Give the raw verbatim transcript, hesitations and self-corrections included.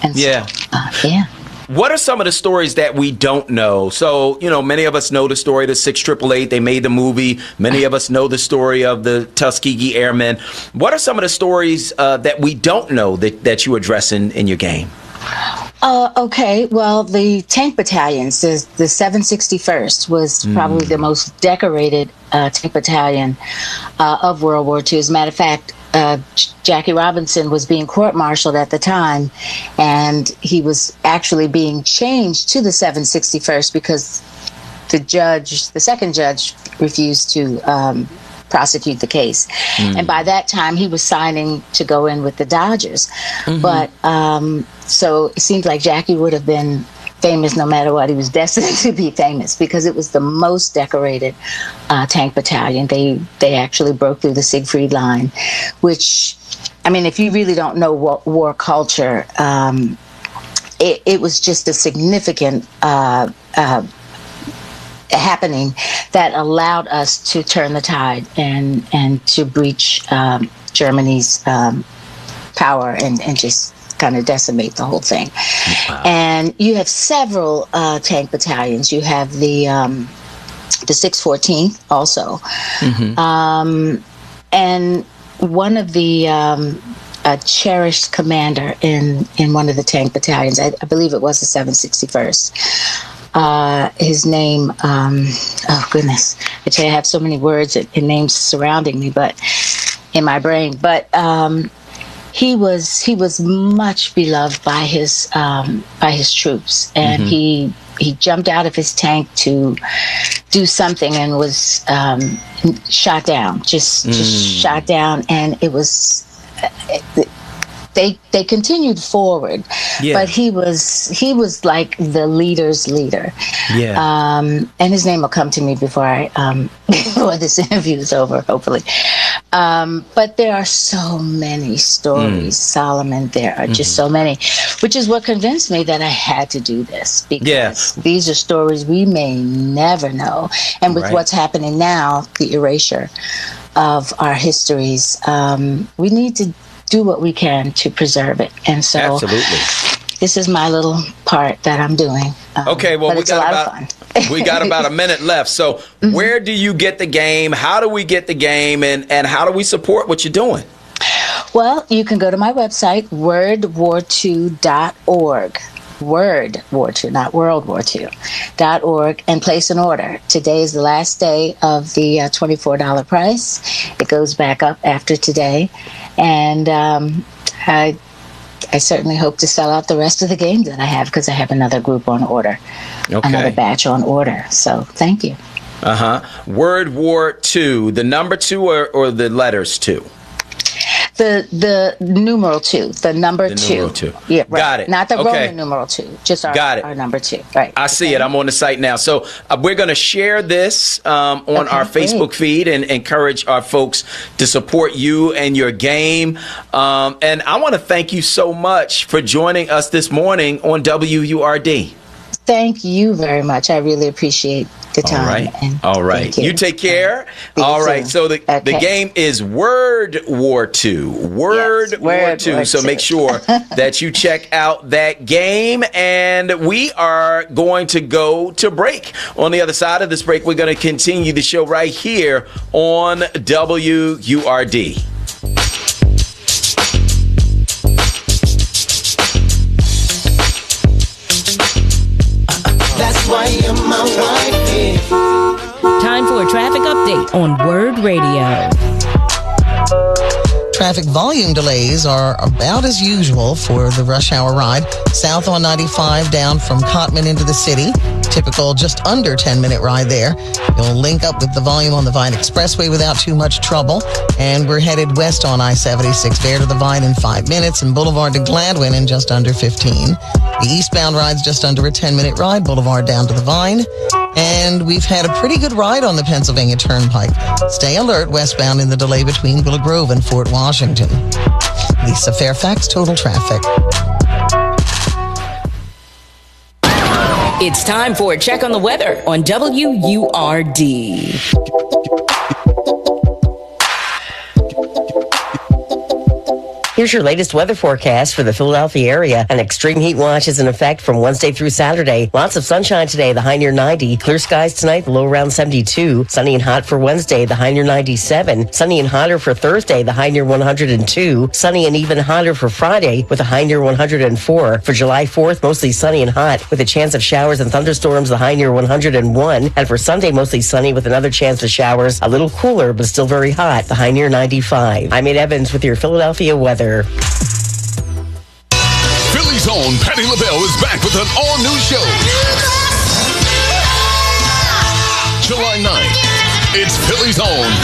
And yeah. So, uh, yeah. What are some of the stories that we don't know? So, you know, many of us know the story of the six triple eight. They made the movie. Many of us know the story of the Tuskegee Airmen. What are some of the stories uh, that we don't know that, that you address in, in your game? Uh, okay, well, the tank battalions, the, the seven sixty-first was probably mm. the most decorated uh, tank battalion uh, of World War Two. As a matter of fact, uh, Jackie Robinson was being court-martialed at the time, and he was actually being changed to the seven sixty-first because the judge, the second judge, refused to um, prosecute the case. Mm. And by that time, he was signing to go in with the Dodgers. Mm-hmm. But um, so it seems like Jackie would have been famous no matter what. He was destined to be famous because it was the most decorated uh, tank battalion. They they actually broke through the Siegfried Line, which, I mean, if you really don't know war, war culture, um, it, it was just a significant uh, uh, happening that allowed us to turn the tide and and to breach um, Germany's um, power and, and just kind of decimate the whole thing. Wow. And you have several uh, tank battalions. You have the um, the six fourteenth also, mm-hmm. um, and one of the um, a cherished commander in in one of the tank battalions. I, I believe it was the seven sixty-first. Uh, his name, um, oh goodness, I tell you, I have so many words and, and names surrounding me, but in my brain. But um, he was he was much beloved by his um, by his troops, and mm-hmm. he he jumped out of his tank to do something and was um, shot down, just mm. just shot down, and it was. It, They they continued forward, yeah. but he was he was like the leader's leader. Yeah. Um, and his name will come to me before I um, before this interview is over, hopefully. Um, but there are so many stories, mm. Solomon. There are mm-hmm. just so many, which is what convinced me that I had to do this because yeah. these are stories we may never know. And with right. what's happening now, the erasure of our histories, um, we need to do what we can to preserve it. And so absolutely, this is my little part that I'm doing. Um, okay, well, we it's got a lot about of fun. we got about a minute left. So mm-hmm. where do you get the game? How do we get the game? And, and how do we support what you're doing? Well, you can go to my website, world war two dot org. World War Two, not World War Two, dot org, and place an order. Today is the last day of the uh, twenty-four dollars price. It goes back up after today, and um, I, I certainly hope to sell out the rest of the games that I have because I have another group on order, okay. another batch on order. So thank you. Uh huh. World War Two, the number two or, or the letters two? The the numeral two, the number the two. Numeral two. Yeah, right. Got it. Not the okay. Roman numeral two, just our, Got it. our number two. Right. I see okay. it. I'm on the site now. So uh, we're going to share this um, on okay, our Facebook great. feed and encourage our folks to support you and your game. Um, and I want to thank you so much for joining us this morning on W U R D. Thank you very much. I really appreciate the time. All right. And All right. You. you take care. All right. Too. So the, okay. the game is World War Two. World yes, War Two. War so two. Make sure that you check out that game. And we are going to go to break. On the other side of this break, we're going to continue the show right here on W U R D. That's why you're my wife. Time for a traffic update on Word Radio. Traffic volume delays are about as usual for the rush hour ride. South on ninety-five down from Cottman into the city. Typical just under ten minute ride there. You'll link up with the volume on the Vine Expressway without too much trouble. And we're headed west on I seventy-six there to the Vine in five minutes and Boulevard to Gladwin in just under fifteen. The eastbound ride's just under a ten minute ride, Boulevard down to the Vine. And we've had a pretty good ride on the Pennsylvania Turnpike. Stay alert westbound in the delay between Willow Grove and Fort Washington. Lisa Fairfax, Total Traffic. It's time for a check on the weather on W U R D. Here's your latest weather forecast for the Philadelphia area. An extreme heat watch is in effect from Wednesday through Saturday. Lots of sunshine today, the high near ninety. Clear skies tonight, the low around seventy-two. Sunny and hot for Wednesday, the high near ninety-seven. Sunny and hotter for Thursday, the high near one hundred two. Sunny and even hotter for Friday with a high near one hundred four. For July fourth, mostly sunny and hot with a chance of showers and thunderstorms, the high near one hundred one. And for Sunday, mostly sunny with another chance of showers. A little cooler, but still very hot, the high near ninety-five. I'm Ed Evans with your Philadelphia weather. Philly's own Patti LaBelle is back with an all-new show. July ninth, it's Philly's own